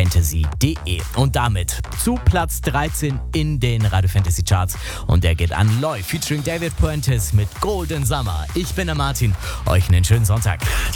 radiofantasy.de. Und damit zu Platz 13 in den Radio Fantasy Charts. Und der geht an Loy featuring David Puentes mit Golden Summer. Ich bin der Martin. Euch einen schönen Sonntag.